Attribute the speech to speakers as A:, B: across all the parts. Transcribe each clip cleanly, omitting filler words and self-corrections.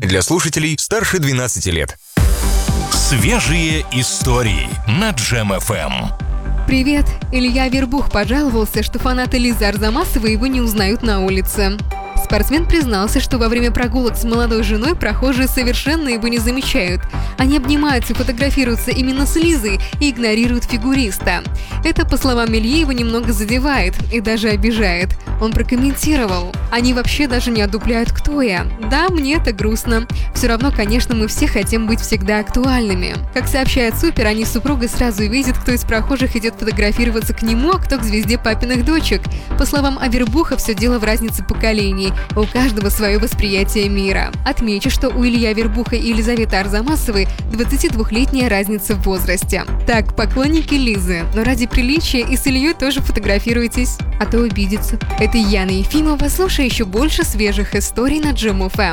A: для слушателей старше 12 лет.
B: Свежие истории на Джем ФМ.
C: Привет! Илья Вербух пожаловался, что фанаты Лизы Арзамасовой его не узнают на улице. Спортсмен признался, что во время прогулок с молодой женой прохожие совершенно его не замечают. Они обнимаются и фотографируются именно с Лизой и игнорируют фигуриста. Это, по словам Ильи, его немного задевает и даже обижает. Он прокомментировал: «Они вообще даже не одупляют, кто я. Да, мне это грустно. Все равно, конечно, мы все хотим быть всегда актуальными». Как сообщает Супер, они с супругой сразу видят, кто из прохожих идет фотографироваться к нему, а кто к звезде папиных дочек. По словам Авербуха, все дело в разнице поколений. У каждого свое восприятие мира. Отмечу, что у Ильи Вербуха и Елизаветы Арзамасовой 22-летняя разница в возрасте. Так, поклонники Лизы, но ради приличия и с Ильей тоже фотографируйтесь, а то обидится. Это Яна Ефимова. Слушай еще больше свежих историй на Джем ФМ.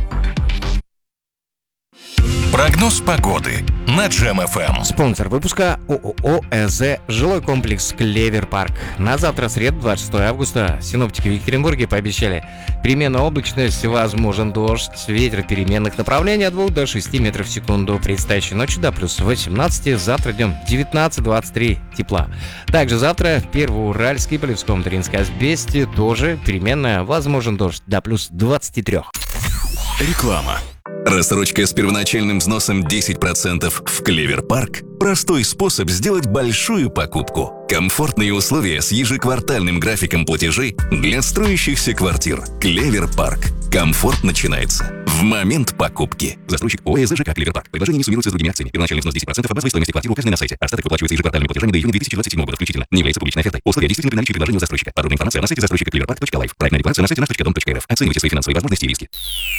B: Прогноз погоды на Джем ФМ.
D: Спонсор выпуска ООО «ЭЗ» жилой комплекс «Клевер Парк». На завтра, среду, 26 августа, синоптики в Екатеринбурге пообещали переменная облачность, возможен дождь, ветер переменных направлений от 2 до 6 метров в секунду. Предстоящей ночью до плюс 18, завтра днем 19-23 тепла. Также завтра в Первоуральске, Полевском, Таринской Асбесте тоже переменная, возможен дождь до плюс 23.
B: Реклама.
E: Рассрочка с первоначальным взносом 10% в Клевер Парк – простой способ сделать большую покупку. Комфортные условия с ежеквартальным графиком платежей для строящихся квартир. Клевер Парк. Комфорт начинается в момент покупки. Застройщик ООО «ЖК Клевер Парк». Предложение не суммируется с другими акциями. Первоначальный взнос 10% от базовой стоимости квартиры указанной на сайте. Остаток выплачивается ежеквартальными платежами до июня 2027 года включительно. Не является публичной офертой. Условия действительно при наличии предложения у застройщика. Подробная информация на сайте застройщика cleverpark.life. Проектная регуляция на сайте наш.дом.рф. Оценивайте свои финансовые возможности и риски.